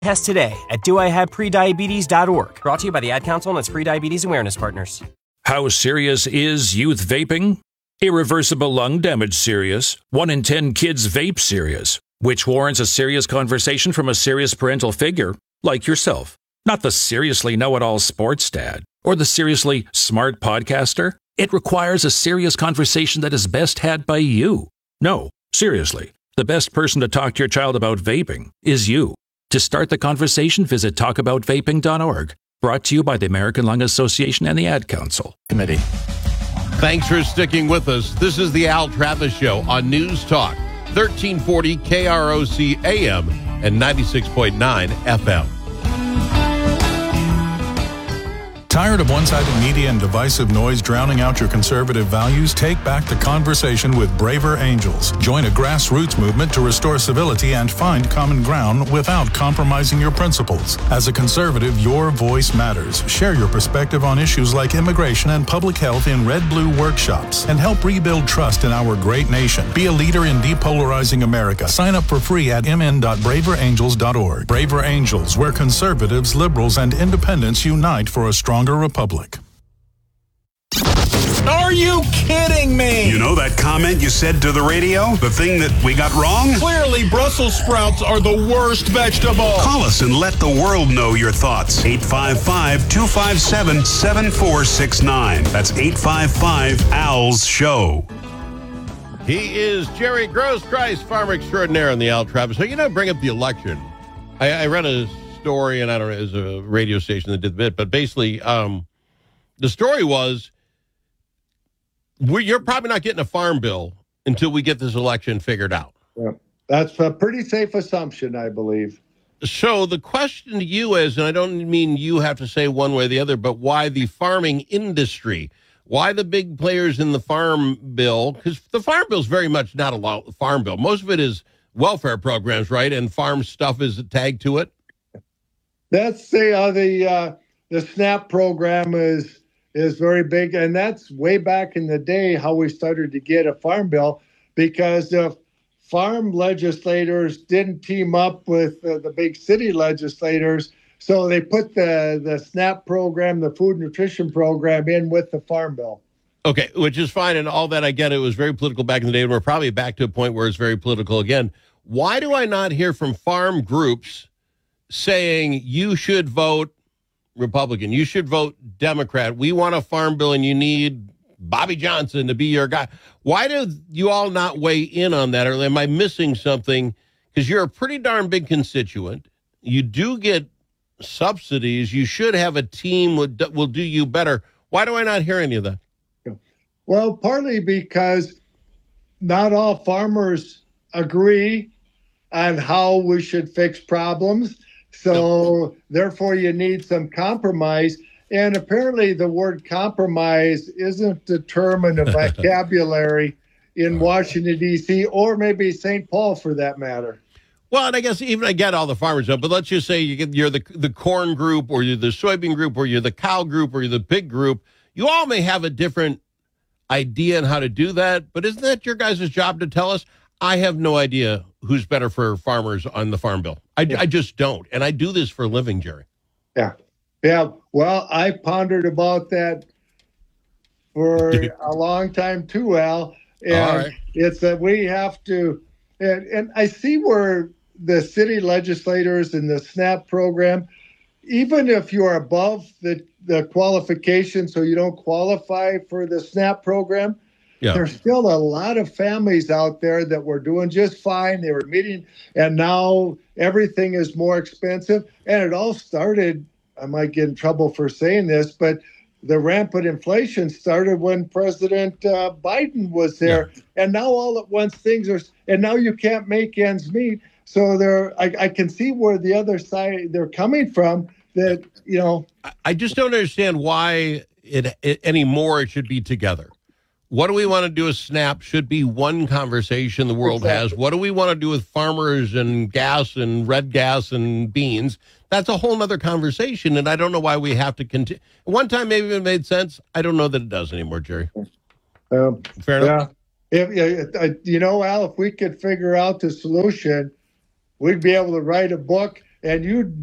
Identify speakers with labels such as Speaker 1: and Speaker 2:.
Speaker 1: Test today at doihaveprediabetes.org. Brought to you by the Ad Council and its Prediabetes Awareness Partners.
Speaker 2: How serious is youth vaping? Irreversible lung damage serious. 1 in 10 kids vape serious, which warrants a serious conversation from a serious parental figure like yourself. Not the seriously know-it-all sports dad or the seriously smart podcaster. It requires a serious conversation that is best had by you. No, seriously, the best person to talk to your child about vaping is you. To start the conversation, visit talkaboutvaping.org. Brought to you by the American Lung Association and the Ad Council Committee.
Speaker 3: Thanks for sticking with us. This is the Al Travis Show on News Talk, 1340 KROC AM and 96.9 FM.
Speaker 4: Tired of one-sided media and divisive noise drowning out your conservative values? Take back the conversation with Braver Angels. Join a grassroots movement to restore civility and find common ground without compromising your principles. As a conservative, your voice matters. Share your perspective on issues like immigration and public health in Red Blue workshops and help rebuild trust in our great nation. Be a leader in depolarizing America. Sign up for free at mn.braverangels.org. Braver Angels, where conservatives, liberals, and independents unite for a stronger republic.
Speaker 5: Are you kidding me?
Speaker 6: You know that comment you said to the radio? The thing that we got wrong?
Speaker 5: Clearly, Brussels sprouts are the worst vegetable.
Speaker 6: Call us and let the world know your thoughts. 855-257-7469. That's 855-AL's Show.
Speaker 3: He is Jerry Grosskreis, farmer extraordinaire on the Al Travis. So, bring up the election. I read a story, and I don't know, it was a radio station that did the bit, but basically, the story was, you're probably not getting a farm bill until we get this election figured out.
Speaker 7: Yeah, that's a pretty safe assumption, I believe.
Speaker 3: So the question to you is, and I don't mean you have to say one way or the other, but why the farming industry? Why the big players in the farm bill? Because the farm bill is very much not a farm bill. Most of it is welfare programs, right? And farm stuff is tagged to it.
Speaker 7: That's the SNAP program is very big, and that's way back in the day how we started to get a farm bill, because the farm legislators didn't team up with the big city legislators, so they put the SNAP program, the food nutrition program, in with the farm bill.
Speaker 3: Okay, which is fine, and all that I get. It was very political back in the day, and we're probably back to a point where it's very political again. Why do I not hear from farm groups saying you should vote Republican, you should vote Democrat, we want a farm bill and you need Bobby Johnson to be your guy? Why do you all not weigh in on that? Or am I missing something? Because you're a pretty darn big constituent. You do get subsidies. You should have a team that will do you better. Why do I not hear any of that?
Speaker 7: Well, partly because not all farmers agree on how we should fix problems. So therefore, you need some compromise. And apparently the word compromise isn't a term in the vocabulary in Washington, D.C., or maybe St. Paul for that matter.
Speaker 3: Well, and I guess even I get all the farmers up, but let's just say you're the corn group, or you're the soybean group, or you're the cow group, or you're the pig group. You all may have a different idea on how to do that, but isn't that your guys' job to tell us? I have no idea who's better for farmers on the farm bill. I just don't. And I do this for a living, Jerry.
Speaker 7: Yeah. Well, I pondered about that for a long time too, Al. And it's that we have to, and I see where the city legislators and the SNAP program, even if you're above the qualification, so you don't qualify for the SNAP program, there's still a lot of families out there that were doing just fine. They were meeting, and now everything is more expensive. And it all started, I might get in trouble for saying this, but the rampant inflation started when President Biden was there. Yeah. And now all at once and now you can't make ends meet. So I can see where the other side they're coming from. That,
Speaker 3: I just don't understand why it anymore it should be together. What do we want to do with SNAP should be one conversation the world has. What do we want to do with farmers and gas and red gas and beans? That's a whole other conversation, and I don't know why we have to continue. One time maybe it made sense. I don't know that it does anymore, Jerry. Fair enough?
Speaker 7: Al, if we could figure out the solution, we'd be able to write a book and you